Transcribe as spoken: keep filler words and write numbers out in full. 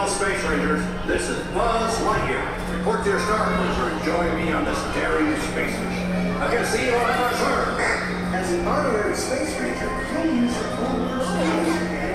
fellow Space Rangers. This is Buzz Lightyear. Report to your star cruiser and join me on this daring space mission. I can see you on our turn. As an honorary Space Ranger, you'll use your own